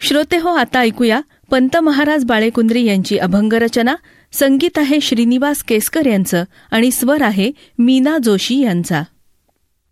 श्रोते हो, आता ऐकूया पंत महाराज बाळेकुंद्री यांची अभंग रचना. संगीत आहे श्रीनिवास केसकर यांचं आणि स्वर आहे मीना जोशी यांचा.